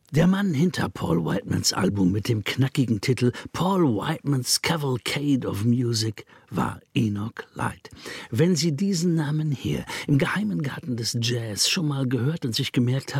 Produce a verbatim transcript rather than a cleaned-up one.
Der Mann hinter Paul Whitemans Album mit dem knackigen Titel Paul Whitemans Cavalcade of Music war Enoch Light. Wenn Sie diesen Namen hier im geheimen Garten des Jazz schon mal gehört und sich gemerkt haben,